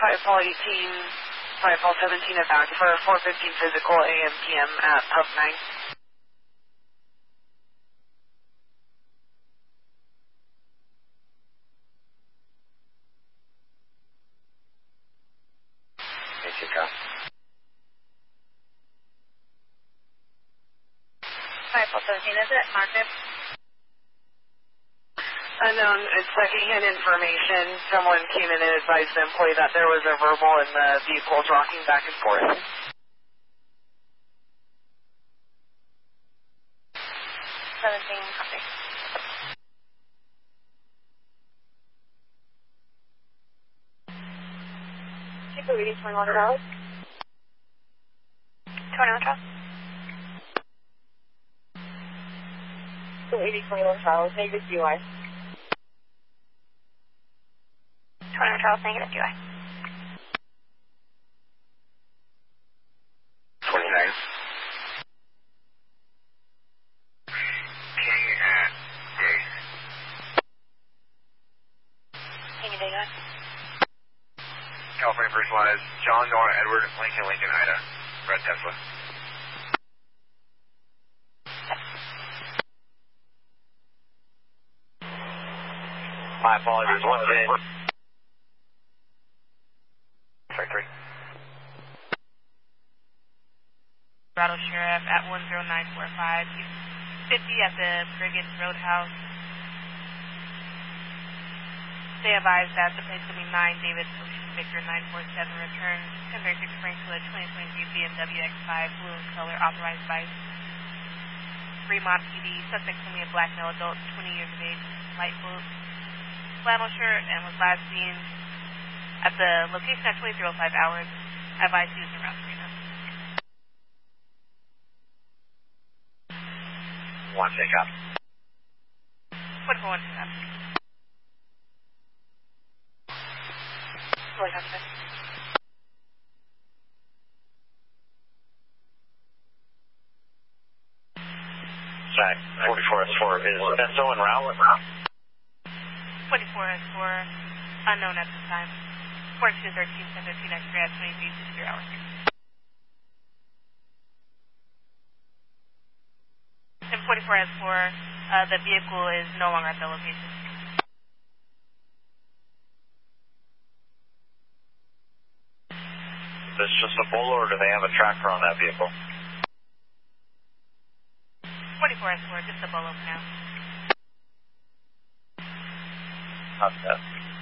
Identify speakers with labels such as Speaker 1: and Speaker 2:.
Speaker 1: Firefall 18, Firefall 17 and back for 4:15 physical AM PM at Pub 9.
Speaker 2: Firefall 17, is it? Market?
Speaker 1: Unknown, it's secondhand information. Someone came in and advised the employee that there was a verbal and the vehicle's rocking back and forth.
Speaker 2: 17, copy. Keep the reading 21 Charles. 21 Charles. So 8021 Charles, negative UI. 21 Charles, negative UI.
Speaker 3: 29. King at day.
Speaker 2: King at day, guys.
Speaker 3: California First Wise, John, Nora, Edward, Lincoln, Lincoln, Ida, Red Tesla.
Speaker 4: My apologies, what's in?
Speaker 3: Sorry, 3.
Speaker 5: Colorado Sheriff at 10945. He's 50 at the Brigham Roadhouse. They advised that the place will be 9 David Ocean Victor 947 return 1036 Springfield 2023 BMW X5 blue in color authorized by Fremont PD. Suspect will be a black male adult 20 years of age, light blue flannel shirt, and was last seen at the location at 2305 hours. Advised he was around 3 now.
Speaker 4: One take up.
Speaker 5: 24 take up.
Speaker 2: What happened?
Speaker 4: Sorry, 44S4 is Benzo en route.
Speaker 5: 24 is for unknown at this time. 4213, 1015 X-ray at 2360 hours. And 44 is for the vehicle is no longer at the location.
Speaker 4: Is this just a Bolo or do they have a tracker on that vehicle?
Speaker 5: 44 is for just a Bolo for now.
Speaker 4: Not that.